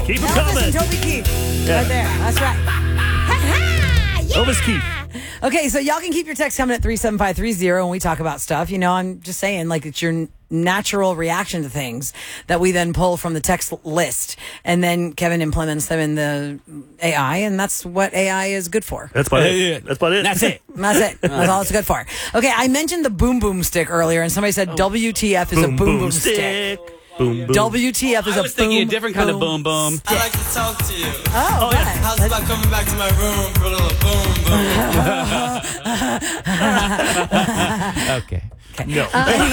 Keep it Elvis coming. and Toby Keith. Yeah. Right there. That's right. Yeah. Elvis Keith. Okay, so y'all can keep your text coming at 37530 when we talk about stuff. You know, I'm just saying, like, it's your natural reaction to things that we then pull from the text list. And then Kevin implements them in the AI, and that's what AI is good for. That's about it. That's about it. That's it. That's it. That's all it's good for. Okay, I mentioned the boom boom stick earlier, and somebody said WTF is a boom boom stick. Boom, boom. WTF is I a was thinking boom, a different kind of boom boom. I like to talk to you. Oh, yeah. okay. How's about coming back to my room for a little boom boom? Okay. No.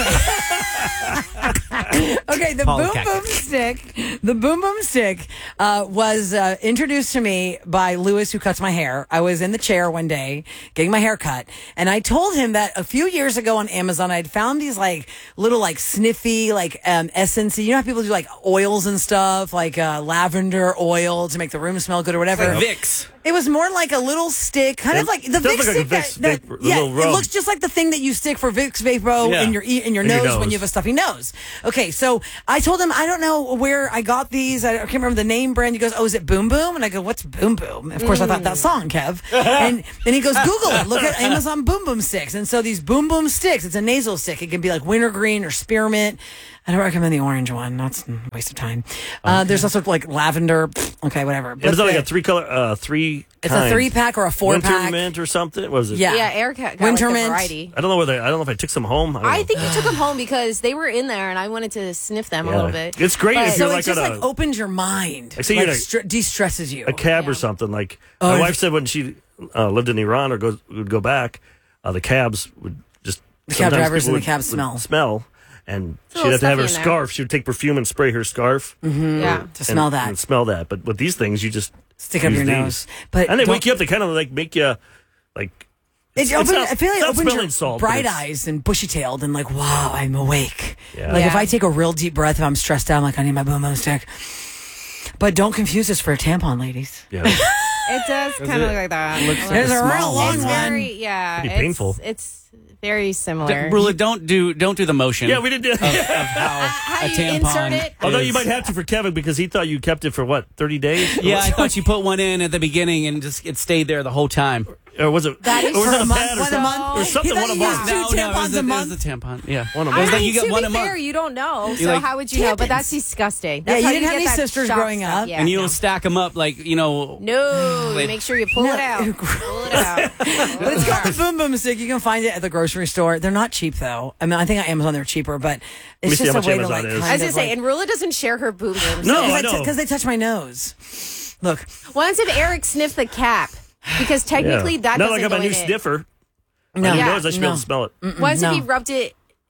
Okay, the Paul boom Cactus. boom stick. The boom boom stick was introduced to me by Lewis, who cuts my hair. I was in the chair one day getting my hair cut, and I told him that a few years ago on Amazon, I'd found these like little like sniffy like essence. You know how people do like oils and stuff, like lavender oil to make the room smell good or whatever. Like Vicks. It was more like a little stick, kind of like the Does Vicks look like a stick. Vicks vapor, Yeah, little it rub. looks just like the thing that you stick for Vicks Vapro Yeah. in your nose when you have a stuffy nose. Okay, so I told him I don't know where I got these. I can't remember the name brand. He goes, "Oh, is it Boom Boom?" And I go, "What's Boom Boom?" Of course, I thought that song, Kev. and he goes, "Google it. Look at Amazon Boom Boom sticks." And so these Boom Boom sticks. It's a nasal stick. It can be like wintergreen or spearmint. I don't recommend the orange one. That's a waste of time. There's also like lavender. Okay, whatever. It was like a three It's a 3-pack or a 4-pack. Winter mint or something. What was it? Yeah. Yeah, Eric got Winter like, the mint. variety. I don't know whether I don't know if I took some home. I think you took them home because they were in there, and I wanted to sniff them a little bit. It's great But- if you're So like it just at like a opens your mind. I see like you're de-stresses you. a cab or Yeah. something. Like Oh, my if- wife said when she lived in Iran or would go back, the cabs would just The cab sometimes drivers people in the cab would smell, and a she'd little have to have her stuffy in there. scarf. She would take perfume and spray her scarf Yeah. to smell that. and smell that. But with these things, you just Stick up use your these. nose. But and they don't- wake you up. They kind of like make you like. I feel like it it's opens not your smelling salt, but bright it's- eyes and bushy-tailed and like, wow, I'm awake. Yeah. Like if Yeah. I take a real deep breath, if I'm stressed out, I'm like, I need my boom boom stick. But don't confuse this for a tampon, ladies. Yeah. It does kind of look like that. There's a real long It's one. very, yeah. Pretty it's, painful. It's very similar. Rula, don't do the motion. Yeah, we did. of how How a you tampon. insert it? Although you is. might have to for Kevin because he thought you kept it for what 30 days. Yeah, I thought you put one in at the beginning and just it stayed there the whole time. Or was it? That is or was for it a a month, pad or one a something? month. Or something? He One a thought you month. used Two No, it tampons was a it month? was a tampon. Yeah. One a I month. like mean, you get to one be a month. fair, you don't know. So like- how would you know? But that's disgusting. Yeah, That's you how didn't have get any that sisters shock growing stuff. up? Yeah, And you no. don't stack them up like, No, you Like- make sure you pull it out. Pull it out. But it's called the boom boom stick. You can find it at the grocery store. They're not cheap though. I mean, I think on Amazon they're cheaper, but it's me see just how a much way to Amazon like. is. Kind I was of gonna say, like, and Rula doesn't share her boom booms. No, I know. because they touch my nose. Look, Once if Eric sniffed the cap, because technically Yeah. that Now doesn't I got my go new in it. sniffer. no, On your Yeah. nose, I should be able to smell it. Once no. if he rubbed it.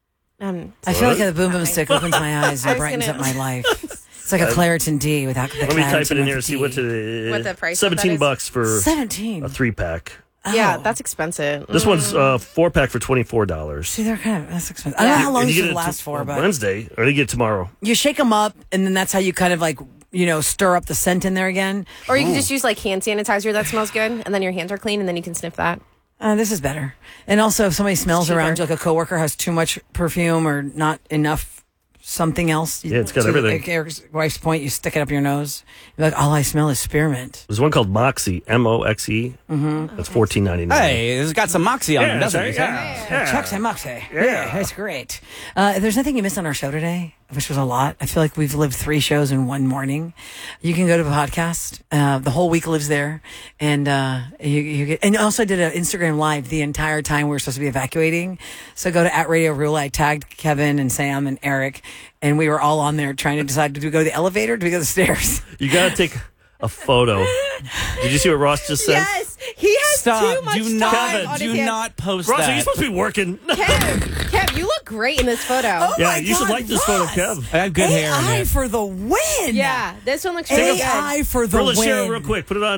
I feel like the boom boom stick opens my eyes I and was brightens gonna- up my life. It's like a Claritin D without the Let me type Claritin it in with here the and see D. what the price of that is? $17 for 17. a 3-pack. Yeah, Oh. that's expensive. This one's 4-pack for $24. See, they're kind of that's expensive. I don't know how long And this you get will it last for, but Wednesday, or you get it tomorrow. you shake them up, and then that's how you kind of like stir up the scent in there again. Or you can just use like hand sanitizer that smells good, and then your hands are clean, and then you can sniff that. This is better. And also, if somebody smells cheaper. around you, like a coworker has too much perfume or not enough something else. Yeah, it's got to everything. Like Eric's wife's point, you stick it up your nose. You're like, all I smell is spearmint. There's one called Moxie, Moxe. Mm-hmm. That's $14.99. Hey, it's got some moxie on it, Yeah, doesn't sorry, it? yeah. Chuck's and Moxie. Yeah, that's great. If there's nothing you missed on our show today, which was a lot, I feel like we've lived 3 shows in one morning. You can go to the podcast. The whole week lives there, and you get. And also, I did an Instagram live the entire time we were supposed to be evacuating. So go to @Radio Rule. I tagged Kevin and Sam and Eric, and we were all on there trying to decide: do we go to the elevator? Or do we go to the stairs? You got to take a photo. Did you see what Ross just said? Yes, he has Stop. too much Do time not, on do his hands. not post Ross, are that. you supposed to be working? Kev, you look great in this photo. Oh yeah, my you should God, like this Ross. photo, Kev. I have good hair in AI it. for the win. Yeah, this one looks really good. AI for the Rilla, win. share it real quick. Put it on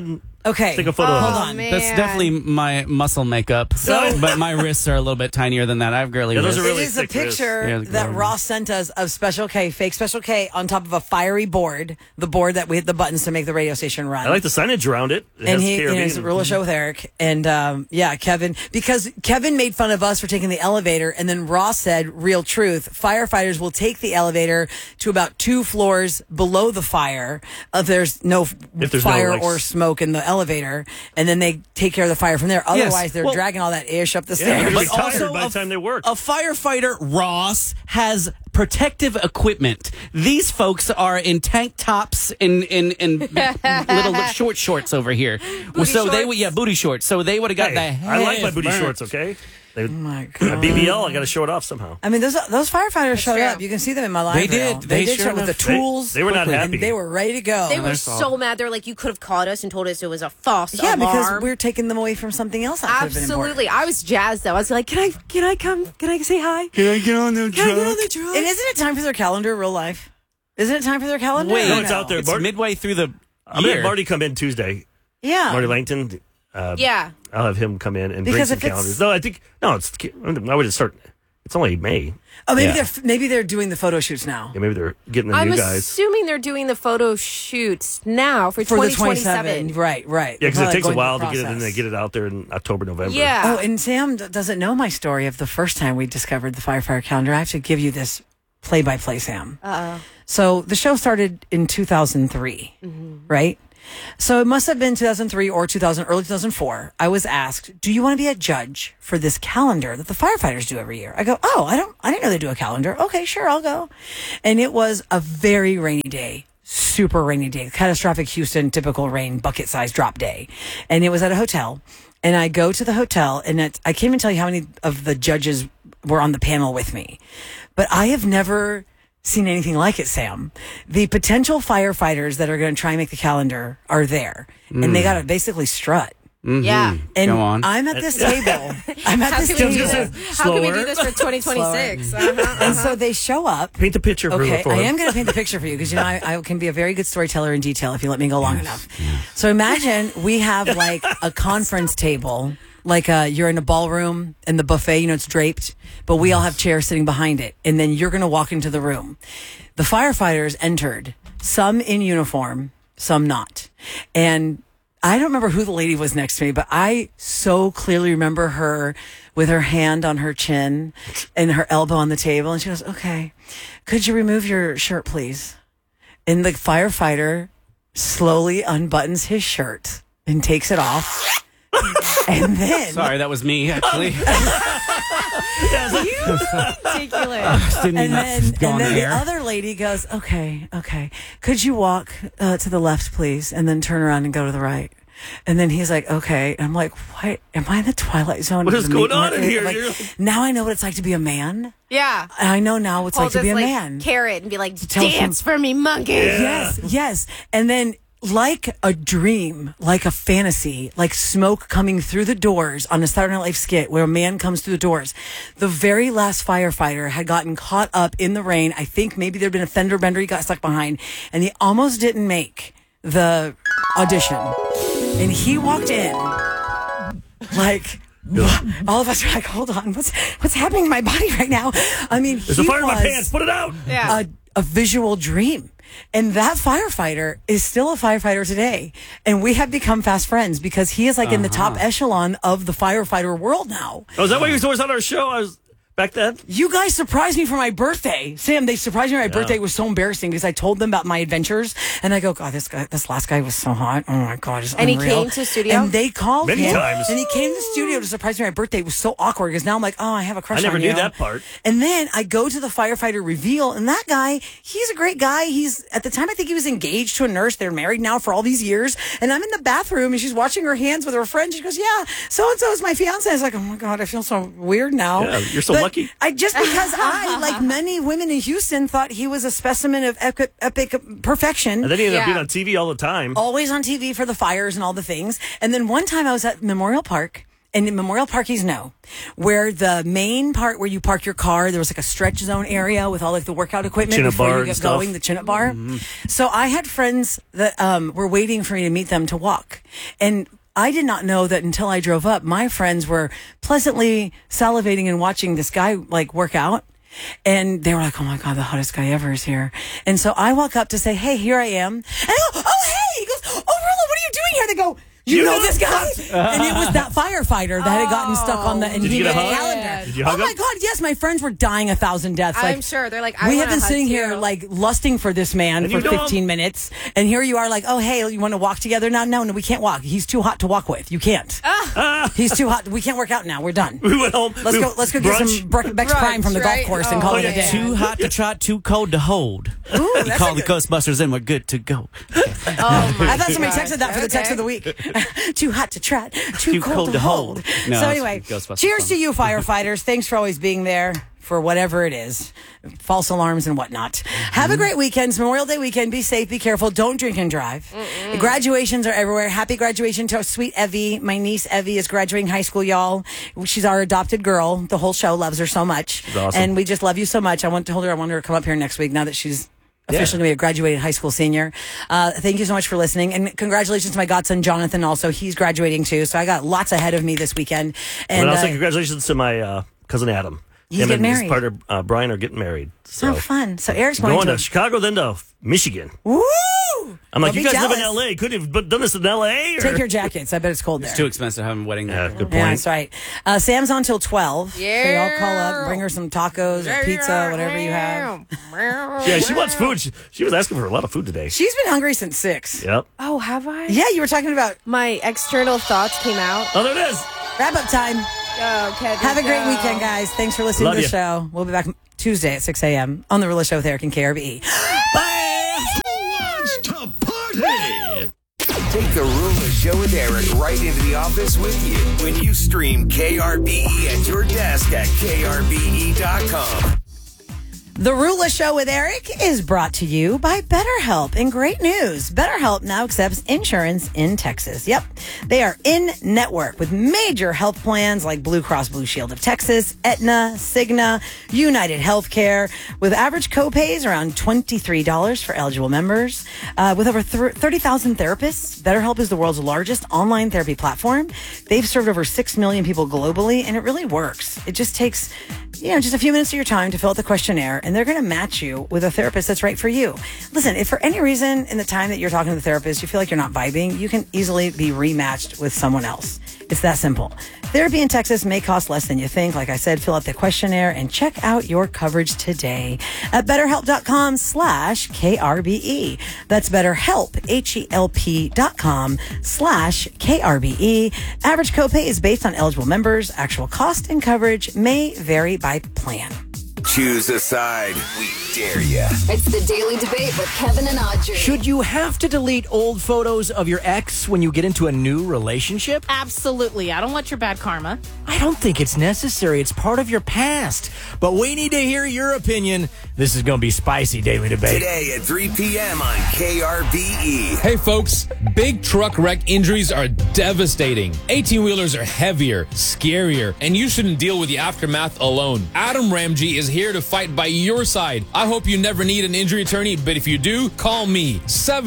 Okay. Take a photo of Hold it. on. man. That's definitely my muscle makeup. But my wrists are a little bit tinier than that. I have girly Yeah, those wrists. are really It is a thick wrists. picture Yeah, that Ross sent us of Special K, fake Special K, on top of a fiery board, the board that we hit the buttons to make the radio station run. I like the signage around it. It And has he, KRB it's a and- Rule of Show with Eric. And Kevin, because Kevin made fun of us for taking the elevator. And then Ross said, real truth, firefighters will take the elevator to about 2 floors below the fire. If there's no fire like, or smoke in the elevator. And then they take care of the fire from there. Otherwise, they're Well, dragging all that ish up the Yeah, stairs. you're But tired also by the time they work. A firefighter, Ross, has protective equipment. These folks are in tank tops and little short shorts over here. Booty shorts. So they would have got Hey, the I like my head booty burnt. shorts, okay? Oh my God. BBL, I got to show it off somehow. I mean, those firefighters showed true. up. You can see them in my live They reel. did. They did sure show up with the enough. tools. They were not happy. And they were ready to go. They were they're so mad. They're like, you could have called us and told us it was a false Yeah, alarm. because we're taking them away from something else that could have been important. Absolutely. I was jazzed, though. I was like, can I come? Can I say hi? Can I get on the truck? And isn't it time for their calendar, real life? Isn't it time for their calendar? Wait, Or No, it's out there. It's Bart- midway through the I'm going to year. have Marty come in Tuesday. Yeah. Marty Langton. Yeah. I'll have him come in and Because bring some if it's- calendars. No, I think, I would start, it's only May. Oh, Yeah. maybe they're doing the photo shoots now. Yeah, maybe they're getting the I'm new guys. assuming they're doing the photo shoots now for For the 2027. 27. Right. Yeah, because They're it takes a going while through to the get it in. They process. get it out there in October, November. Yeah. Oh, and Sam doesn't know my story of the first time we discovered the firefighter calendar. I have to give you this play-by-play, Sam. So the show started in 2003, right? So it must have been 2003 or early 2004. I was asked, "Do you want to be a judge for this calendar that the firefighters do every year?" I go, "Oh, I didn't know they do a calendar. Okay, sure, I'll go." And it was a very rainy day. Super rainy day, catastrophic Houston, typical rain, bucket size drop day. And it was at a hotel. And I go to the hotel, and I can't even tell you how many of the judges were on the panel with me. But I have never seen anything like it, Sam. The potential firefighters that are going to try and make the calendar are there. And they got to basically strut. Yeah. And Go on. I'm at this table. I'm at How this can, we do table. this? How can we do this for 2026? And so they show up. Paint the picture for Okay, for I him. am going to paint the picture for you because I can be a very good storyteller in detail if you let me go long enough. So imagine we have like a conference table, like you're in a ballroom and the buffet, it's draped, but we all have chairs sitting behind it, and then you're going to walk into the room. The firefighters entered, some in uniform, some not, and I don't remember who the lady was next to me, but I so clearly remember her with her hand on her chin and her elbow on the table. And she goes, "Okay, could you remove your shirt, please?" And the firefighter slowly unbuttons his shirt and takes it off. And then Sorry, that was me, actually. Ridiculous. Didn't And mean then, that to go on and then the air. other lady goes, okay, could you walk to the left, please? And then turn around and go to the right. And then he's like, okay. And I'm like, what? Am I in the Twilight Zone? What is going on in here? Like, You're- now I know what it's like to be a man. Yeah. And I know now what it's like Hold to be this a like man. carrot and be like, tell dance for me, monkey. Yes. And then, like a dream, like a fantasy, like smoke coming through the doors on a Saturday Night Live skit where a man comes through the doors. The very last firefighter had gotten caught up in the rain. I think maybe there'd been a fender bender he got stuck behind, and he almost didn't make the audition. And he walked in like, all of us are like, hold on, what's happening to my body right now? I mean, There's a fire in my pants. Put it out. Yeah. a visual dream. And that firefighter is still a firefighter today. And we have become fast friends because he is like in the top echelon of the firefighter world now. Oh, is that why he was always on our show? I was back then. You guys surprised me for my birthday. Sam, they surprised me for my birthday. It was so embarrassing because I told them about my adventures. And I go, God, this last guy was so hot. Oh my God, it's And he unreal. came to the studio? And they called Many him. times. And he came to the studio to surprise me for my birthday. It was so awkward because now I'm like, oh, I have a crush I never on knew you. that part. And then I go to the firefighter reveal, and that guy, he's a great guy. He's, at the time, I think he was engaged to a nurse. They're married now for all these years. And I'm in the bathroom, and she's washing her hands with her friend. She goes, yeah, so-and-so is my fiance. I was like, oh my God, I feel so weird now. Yeah, you're so But lucky. I just because I, like many women in Houston, thought he was a specimen of epic perfection. And then he ended up Yeah. being on TV all the time. Always on TV for the fires and all the things. And then one time I was at Memorial Park, And in Memorial Parkies, no. Where the main part where you park your car, there was like a stretch zone area with all like the workout equipment Chin-up before bar you and get stuff. going, the chin-up bar. So I had friends that were waiting for me to meet them to walk. And I did not know that until I drove up. My friends were pleasantly salivating and watching this guy like work out. And they were like, oh my God, the hottest guy ever is here. And so I walk up to say, hey, here I am. And I go, oh, hey. He goes, oh, Rilla, what are you doing here? They go, you know this guy? And it was that firefighter that had gotten stuck on the, and Did he you made get a a hug? calendar. Did you Oh hug my him? God, yes. My friends were dying 1,000 deaths. I'm sure. They're like, I we want have been a hug sitting too. here like lusting for this man And for you know him? 15 minutes. And here you are like, oh, hey, you want to walk together now? No, we can't walk. He's too hot to walk with. You can't. He's too hot. We can't work out now. We're done. We went home. Let's go get some Beck's Prime from the golf right? course and call it a yeah. day. Too hot to trot, too cold to hold. Ooh, You that's call a the good- Ghostbusters and we're good to go. I thought somebody texted that for the text Okay. of the week. Too hot to trot, too cold to hold. No, So it's anyway, Ghostbusters cheers song. to you, firefighters. Thanks for always being there for whatever it is, false alarms and whatnot. Have a great weekend. It's Memorial Day weekend. Be safe, be careful. Don't drink and drive. Graduations are everywhere. Happy graduation to sweet Evie. My niece Evie is graduating high school, y'all. She's our adopted girl. The whole show loves her so much. awesome. And we just love you so much. I want her to come up here next week now that she's officially going to be a graduated high school senior. Thank you so much for listening. And congratulations to my godson, Jonathan, also. He's graduating, too. So I got lots ahead of me this weekend. And And also, congratulations to my cousin Adam. He's Him getting and his married. partner Brian are getting married. So oh, fun. So Eric's going, going to Chicago, then to Michigan. Woo! I'm like, Don't you be guys live in jealous. L.A. Couldn't have done this in L.A.? Or? Take your jackets. I bet it's cold there. Too expensive to have a wedding Yeah, there. good point. Yeah, that's right. Sam's on till 12. So Yeah. y'all call up, bring her some tacos or pizza, whatever you have. Yeah, she wants food. She was asking for a lot of food today. She's been hungry since 6. Yep. Oh, have I? Yeah, you were talking about My external thoughts came out. Oh, there it is. wrap up time. Okay. Have a great weekend, guys. Thanks for listening Love to the ya. show. We'll be back Tuesday at 6 a.m. on The Rilla Show with Eric and KRBE. Wants to party? Take the Rula Show with Eric right into the office with you when you stream KRBE at your desk at KRBE.com. The Rula Show with Eric is brought to you by BetterHelp. And great news, BetterHelp now accepts insurance in Texas. Yep, they are in network with major health plans like Blue Cross Blue Shield of Texas, Aetna, Cigna, United Healthcare, with average copays around $23 for eligible members. With over 30,000 therapists, BetterHelp is the world's largest online therapy platform. They've served over 6 million people globally, and it really works. It just takes just a few minutes of your time to fill out the questionnaire, and they're going to match you with a therapist that's right for you. Listen, if for any reason in the time that you're talking to the therapist, you feel like you're not vibing, you can easily be rematched with someone else. It's that simple. Therapy in Texas may cost less than you think. Like I said, fill out the questionnaire and check out your coverage today at BetterHelp.com/KRBE. That's BetterHelp, HELP.com/KRBE. Average copay is based on eligible members. Actual cost and coverage may vary by plan. Choose a side. We dare ya. It's the Daily Debate with Kevin and Audrey. Should you have to delete old photos of your ex when you get into a new relationship? Absolutely. I don't want your bad karma. I don't think it's necessary. It's part of your past. But we need to hear your opinion. This is going to be spicy Daily Debate. Today at 3 p.m. on KRBE. Hey folks, big truck wreck injuries are devastating. 18-wheelers are heavier, scarier, and you shouldn't deal with the aftermath alone. Adam Ramsey is here to fight by your side. I hope you never need an injury attorney, but if you do, call me,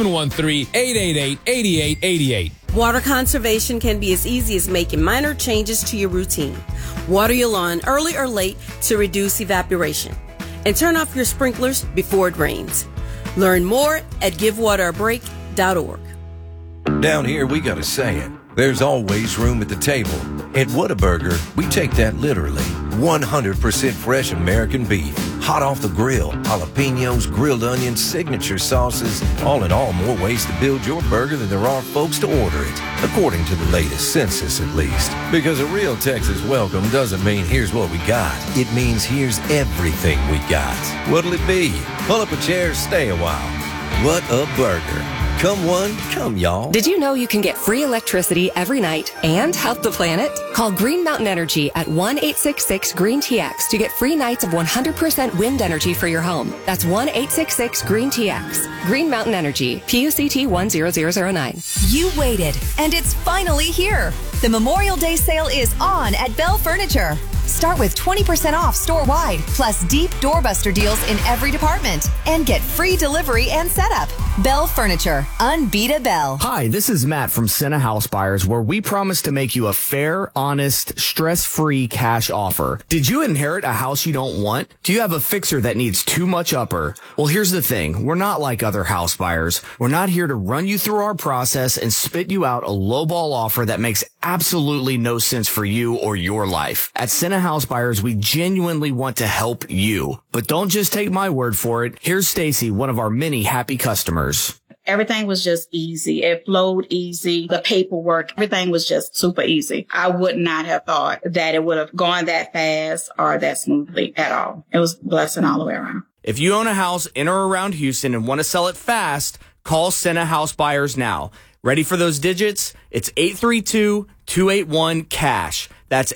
713-888-8888. Water conservation can be as easy as making minor changes to your routine. Water your lawn early or late to reduce evaporation. And turn off your sprinklers before it rains. Learn more at givewaterabreak.org. Down here, we got a saying. There's always room at the table. At Whataburger, we take that literally. 100% fresh American beef. Hot off the grill. Jalapenos, grilled onions, signature sauces. All in all, more ways to build your burger than there are folks to order it. According to the latest census, at least. Because a real Texas welcome doesn't mean here's what we got. It means here's everything we got. What'll it be? Pull up a chair, stay a while. What a burger. Come one, come y'all. Did you know you can get free electricity every night and help the planet? Call Green Mountain Energy at 1-866-GREEN-TX to get free nights of 100% wind energy for your home. That's 1-866-GREEN-TX. Green Mountain Energy, PUCT 10009. You waited, and it's finally here. The Memorial Day sale is on at Bell Furniture. Start with 20% off store-wide, plus deep doorbuster deals in every department. And get free delivery and setup. Bell Furniture. Unbeat Bell. Hi, this is Matt from Senna House Buyers, where we promise to make you a fair, honest, stress-free cash offer. Did you inherit a house you don't want? Do you have a fixer that needs too much upper? Well, here's the thing. We're not like other house buyers. We're not here to run you through our process and spit you out a lowball offer that makes absolutely no sense for you or your life. At Senna House Buyers, we genuinely want to help you. But don't just take my word for it. Here's Stacy, one of our many happy customers. Everything was just easy. It flowed easy. The paperwork, everything was just super easy. I would not have thought that it would have gone that fast or that smoothly at all. It was a blessing all the way around. If you own a house in or around Houston and want to sell it fast, call Senna House Buyers now. Ready for those digits? It's 832-281-CASH. That's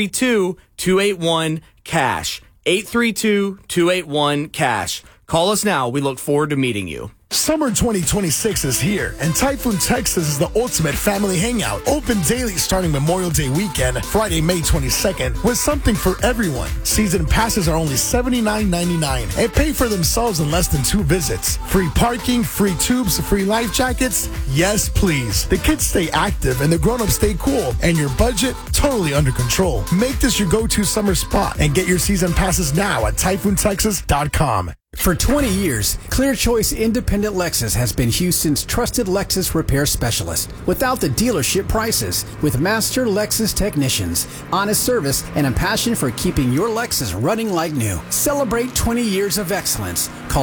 832-281-CASH. 832-281-CASH. Call us now. We look forward to meeting you. Summer 2026 is here, and Typhoon Texas is the ultimate family hangout. Open daily starting Memorial Day weekend, Friday, May 22nd, with something for everyone. Season passes are only $79.99 and pay for themselves in less than 2 visits. Free parking, free tubes, free life jackets. Yes, please. The kids stay active and the grown-ups stay cool, and your budget totally under control. Make this your go-to summer spot and get your season passes now at TyphoonTexas.com. For 20 years, Clear Choice Independent Lexus has been Houston's trusted Lexus repair specialist. Without the dealership prices, with master Lexus technicians, honest service, and a passion for keeping your Lexus running like new. Celebrate 20 years of excellence. Call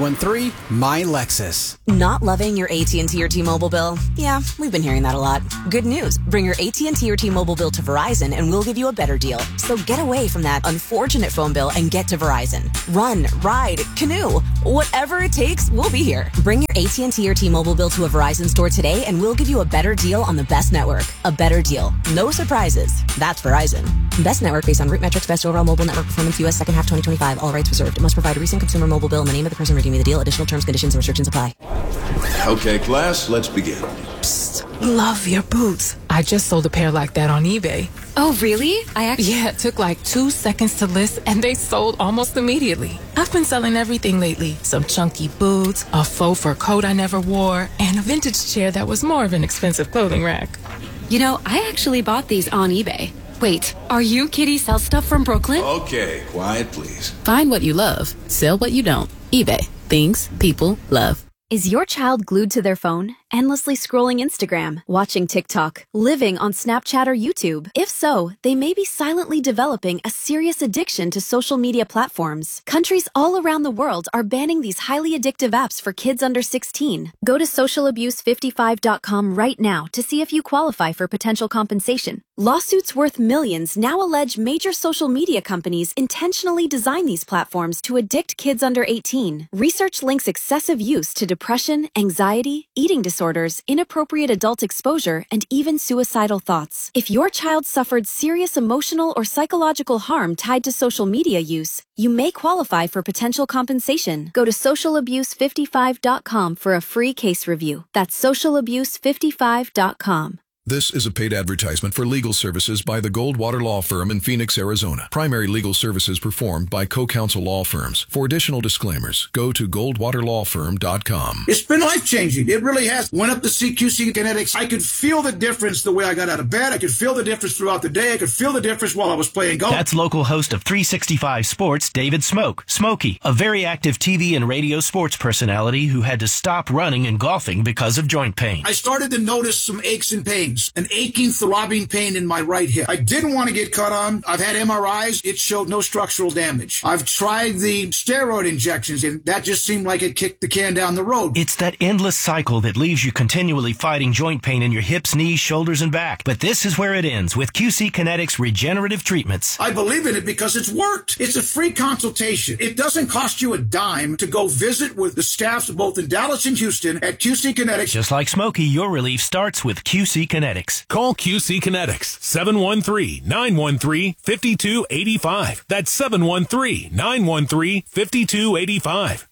713-MY-LEXUS. Not loving your AT&T or T-Mobile bill? Yeah, we've been hearing that a lot. Good news. Bring your AT&T or T-Mobile bill to Verizon and we'll give you a better deal. So get away from that unfortunate phone bill and get to Verizon. Run, ride, canoe. Whatever it takes, we'll be here. Bring your AT&T or T-Mobile bill to a Verizon store today and we'll give you a better deal on the best network. A better deal. No surprises. That's Verizon. Best network based on root metrics, best overall mobile network performance, U.S. second half 2025. All rights reserved. Must provide a recent consumer mobile bill and the name of the person redeeming the deal. Additional terms, conditions, and restrictions apply. Okay, class, let's begin. Psst, love your boots. I just sold a pair like that on eBay. Oh, really? Yeah, it took like 2 seconds to list and they sold almost immediately. I've been selling everything lately. Some chunky boots, a faux fur coat I never wore, and a vintage chair that was more of an expensive clothing rack. You know, I actually bought these on eBay. Wait, are you Kitty Sell Stuff from Brooklyn? Okay, quiet, please. Find what you love. Sell what you don't. eBay. Things people love. Is your child glued to their phone, endlessly scrolling Instagram, watching TikTok, living on Snapchat or YouTube? If so, they may be silently developing a serious addiction to social media platforms. Countries all around the world are banning these highly addictive apps for kids under 16. Go to socialabuse55.com right now to see if you qualify for potential compensation. Lawsuits worth millions now allege major social media companies intentionally design these platforms to addict kids under 18. Research links excessive use to depression, anxiety, eating disorders, inappropriate adult exposure, and even suicidal thoughts. If your child suffered serious emotional or psychological harm tied to social media use, you may qualify for potential compensation. Go to socialabuse55.com for a free case review. That's socialabuse55.com. This is a paid advertisement for legal services by the Goldwater Law Firm in Phoenix, Arizona. Primary legal services performed by co-counsel law firms. For additional disclaimers, go to goldwaterlawfirm.com. It's been life-changing. It really has. Went up to CQC Kinetics. I could feel the difference the way I got out of bed. I could feel the difference throughout the day. I could feel the difference while I was playing golf. That's local host of 365 Sports, David Smoke. Smokey, a very active TV and radio sports personality who had to stop running and golfing because of joint pain. I started to notice some aches and pains. pains, an aching, throbbing pain in my right hip. I didn't want to get cut on. I've had MRIs. It showed no structural damage. I've tried the steroid injections, and that just seemed like it kicked the can down the road. It's that endless cycle that leaves you continually fighting joint pain in your hips, knees, shoulders, and back. But this is where it ends with QC Kinetics regenerative treatments. I believe in it because it's worked. It's a free consultation. It doesn't cost you a dime to go visit with the staffs both in Dallas and Houston at QC Kinetics. Just like Smokey, your relief starts with QC Kinetics. Call QC Kinetics, 713-913-5285. That's 713-913-5285.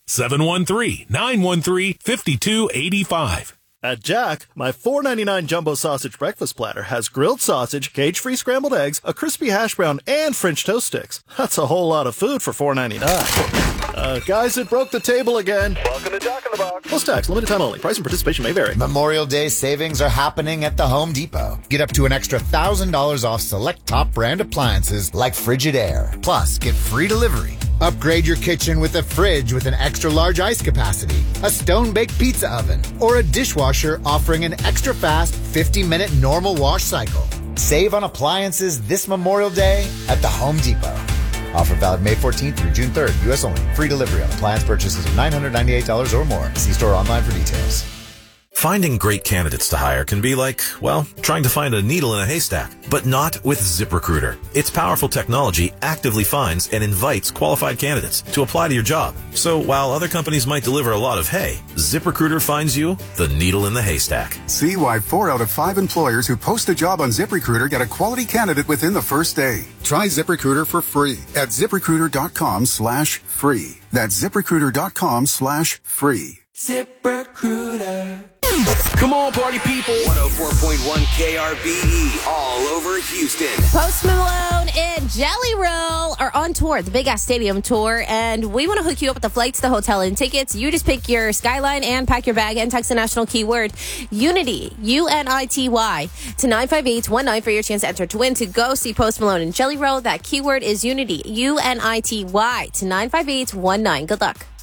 713-913-5285. At Jack, my $4.99 jumbo sausage breakfast platter has grilled sausage, cage-free scrambled eggs, a crispy hash brown, and French toast sticks. That's a whole lot of food for $4.99. Guys, it broke the table again. Welcome to Jack in the Box. Plus tax, limited time only. Price and participation may vary. Memorial Day savings are happening at the Home Depot. Get up to an extra $1,000 off select top brand appliances like Frigidaire. Plus, get free delivery. Upgrade your kitchen with a fridge with an extra large ice capacity, a stone-baked pizza oven, or a dishwasher offering an extra fast 50-minute normal wash cycle. Save on appliances this Memorial Day at the Home Depot. Offer valid May 14th through June 3rd. U.S. only. Free delivery on appliance purchases of $998 or more. See store online for details. Finding great candidates to hire can be like, well, trying to find a needle in a haystack, but not with ZipRecruiter. Its powerful technology actively finds and invites qualified candidates to apply to your job. So while other companies might deliver a lot of hay, ZipRecruiter finds you the needle in the haystack. See why 4 out of 5 employers who post a job on ZipRecruiter get a quality candidate within the first day. Try ZipRecruiter for free at ZipRecruiter.com/free. That's ZipRecruiter.com/free. ZipRecruiter. Come on, party people. 104.1 KRBE, all over Houston. Post Malone and Jelly Roll are on tour, the Big Ass Stadium tour, and we want to hook you up with the flights, the hotel, and tickets. You just pick your Skyline and pack your bag and text the national keyword UNITY, UNITY, to 95819 for your chance to enter to win to go see Post Malone and Jelly Roll. That keyword is UNITY, UNITY, to 95819. Good luck.